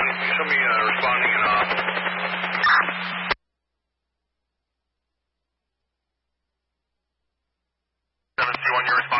Show me responding in off. 721, you're responding.